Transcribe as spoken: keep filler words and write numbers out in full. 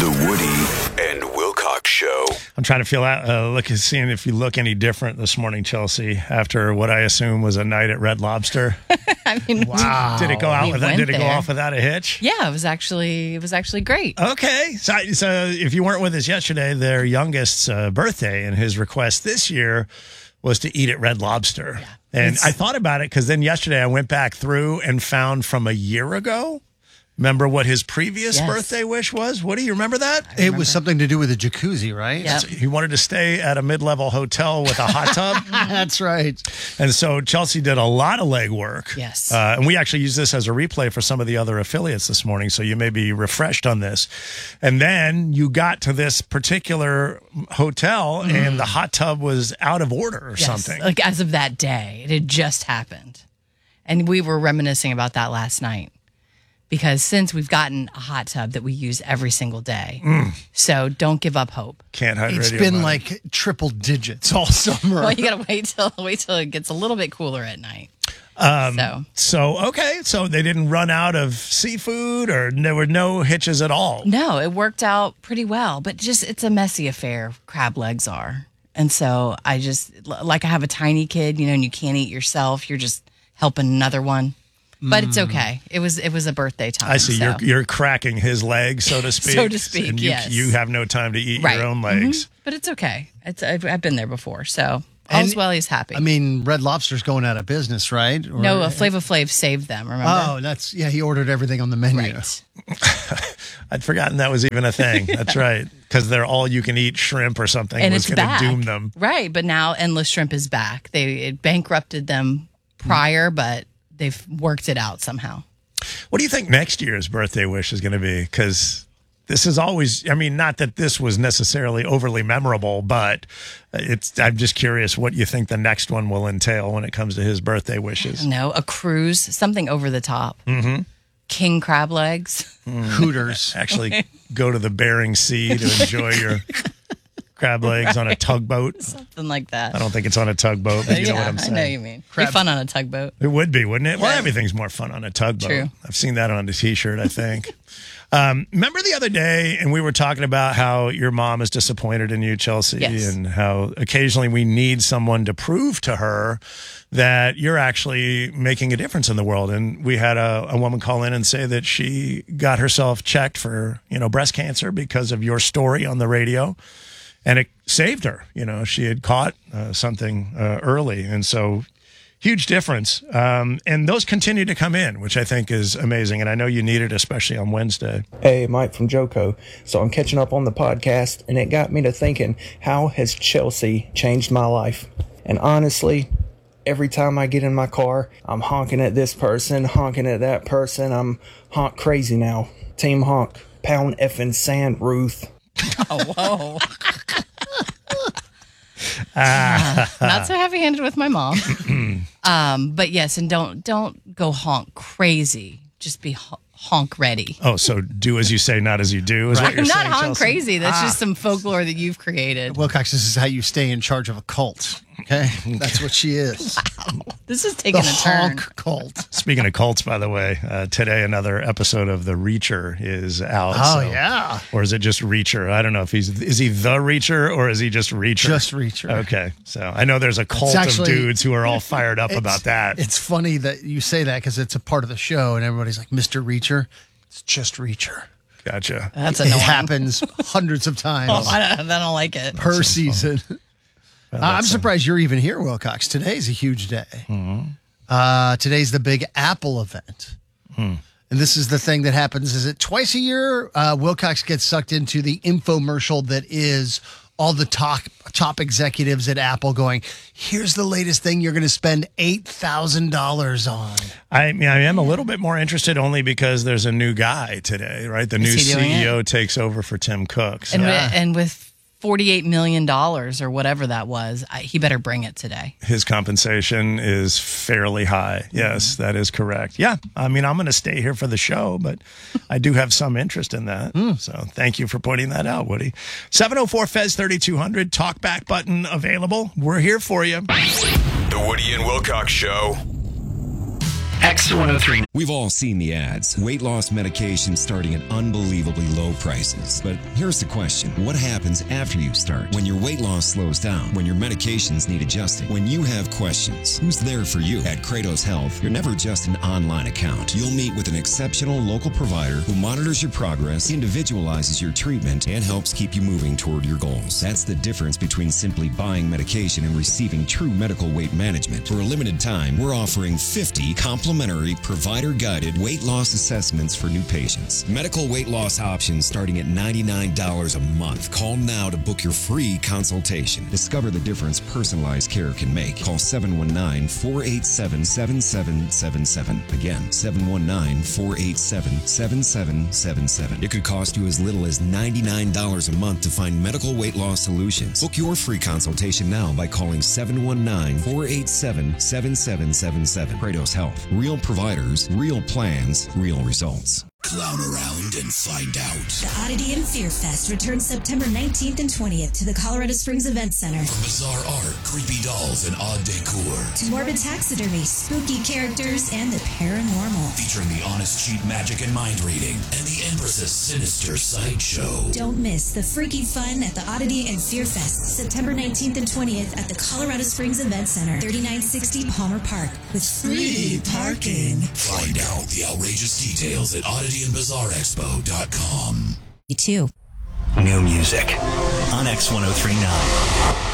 The Woody and Wilcox Show. I'm trying to feel out, uh, look and seeing if you look any different this morning, Chelsea, after what I assume was a night at Red Lobster. I mean, Wow. Did it go out We without, went did it go there. off without a hitch? Yeah, it was actually it was actually great. Okay. So, so if you weren't with us yesterday, their youngest's uh, birthday, and his request this year was to eat at Red Lobster. Yeah. And It's- I thought about it because then yesterday I went back through and found from a year ago. Remember what his previous Yes. birthday wish was? What do you remember that? It was something to do with a jacuzzi, right? Yep. He wanted to stay at a mid-level hotel with a hot tub. That's right. And so Chelsea did a lot of legwork. Yes. Uh, and we actually use this as a replay for some of the other affiliates this morning, so you may be refreshed on this. And then you got to this particular hotel, and the hot tub was out of order or Yes, something. like as of that day, it had just happened, and we were reminiscing about that last night. Because since we've gotten a hot tub that we use every single day, so don't give up hope. Can't hide It's radio been money. like triple digits all summer. Well, you gotta wait till wait till it gets a little bit cooler at night. Um, so So, okay, so they didn't run out of seafood, or there were no hitches at all. no, it worked out pretty well, but just it's a messy affair. Crab legs are, and so I just like I have a tiny kid, you know, and you can't eat yourself. You're just helping another one. But it's okay. It was it was a birthday time. I see. so. You're you're cracking his leg, so to speak. So to speak, and you, yes. you have no time to eat Right. your own legs. Mhm. But it's okay. It's I've, I've been there before, so all's And- well. He's happy. I mean, Red Lobster's going out of business, right? Or- no, uh, Flava Flav saved them. Remember? Oh, that's, yeah, he ordered everything on the menu. right. I'd forgotten that was even a thing. That's right. Because they're all you can eat shrimp or something And was it's going back. to doom them. Right, but now Endless Shrimp is back. They it bankrupted them prior, but they've worked it out somehow. What do you think next year's birthday wish is going to be? Because this is always, I mean, not that this was necessarily overly memorable, but it's. I'm just curious what you think the next one will entail when it comes to his birthday wishes. No, a cruise, something over the top. Mm-hmm. King crab legs. Hooters. Actually, go to the Bering Sea to enjoy your crab legs on a tugboat. Something like that. I don't think it's on a tugboat, but you know yeah, what I'm saying. I know you mean. Be fun on a tugboat. It would be, wouldn't it? Well, Yeah. everything's more fun on a tugboat. True. I've seen that on a T-shirt, I think. um, remember the other day, and we were talking about how your mom is disappointed in you, Chelsea, Yes. and how occasionally we need someone to prove to her that you're actually making a difference in the world. And we had a, a woman call in and say that she got herself checked for, you know, breast cancer because of your story on the radio. And it saved her. You know, she had caught uh, something uh, early. And so huge difference. Um, and those continue to come in, which I think is amazing. And I know you need it, especially on Wednesday. Hey, Mike from Joco. So I'm catching up on the podcast, and it got me to thinking, how has Chelsea changed my life? And honestly, every time I get in my car, I'm honking at this person, honking at that person. I'm honk crazy now. Team honk. Pound effing sand, Ruth. Oh, whoa. Not so heavy-handed with my mom. um, but yes, and don't don't go honk crazy. Just be ho- honk ready. Oh, so do as you say, not as you do, is what I'm you're not saying, honk Chelsea? crazy. That's just some folklore that you've created. Wilcox, this is how you stay in charge of a cult. Okay? That's what she is. This is taking The a turn. honk cult. Speaking of cults, by the way, uh, today another episode of The Reacher is out. Oh, so- yeah. Or is it just Reacher? I don't know if he's, is he the Reacher or is he just Reacher? Just Reacher. Okay. So I know there's a cult actually- of dudes who are all fired up It's- about that. It's funny that you say that because it's a part of the show, and everybody's like, Mister Reacher. It's just Reacher. Gotcha. That's It annoying. happens hundreds of times Oh, I, don't, I don't like it. per season. I'm that's, uh, surprised you're even here, Wilcox. Today's a huge day. Uh, today's the big Apple event. And this is the thing that happens. Is it twice a year? Uh, Wilcox gets sucked into the infomercial that is all the top, top executives at Apple going, here's the latest thing you're going to spend eight thousand dollars on. I mean, I am a little bit more interested only because there's a new guy today, right? The new he doing C E O takes over for Tim Cook. So And, with, and with forty-eight million dollars or whatever that was, I, he better bring it today. his compensation is fairly high. Yes, that is correct. Yeah. I mean, I'm going to stay here for the show, but I do have some interest in that. So thank you for pointing that out, Woody. seven oh four F E Z thirty-two hundred, talkback button available. We're here for you. The Woody and Wilcox Show. X one oh three. We've all seen the ads. Weight loss medication starting at unbelievably low prices. But here's the question. What happens after you start? When your weight loss slows down? When your medications need adjusting? When you have questions? Who's there for you? At Kratos Health, you're never just an online account. You'll meet with an exceptional local provider who monitors your progress, individualizes your treatment, and helps keep you moving toward your goals. That's the difference between simply buying medication and receiving true medical weight management. For a limited time, we're offering fifty complimentary provider-guided weight loss assessments for new patients. Medical weight loss options starting at ninety-nine dollars a month. Call now to book your free consultation. Discover the difference personalized care can make. Call seven one nine, four eight seven, seven seven seven seven. Again, seven one nine, four eight seven, seven seven seven seven. It could cost you as little as ninety-nine dollars a month to find medical weight loss solutions. Book your free consultation now by calling seven one nine, four eight seven, seven seven seven seven. Kratos Health. Real providers, real plans, real results. Clown around and find out. The Oddity and Fear Fest returns September nineteenth and twentieth to the Colorado Springs Event Center. From bizarre art, creepy dolls, and odd decor, To morbid taxidermy, spooky characters, and the paranormal. featuring the honest cheat magic and mind reading, and the Empress's sinister sideshow. Don't miss the freaky fun at the Oddity and Fear Fest, September nineteenth and twentieth at the Colorado Springs Event Center, thirty-nine sixty Palmer Park, with free parking. Find out the outrageous details at oddity and bizarre expo dot com. You too. New music on X one oh three nine.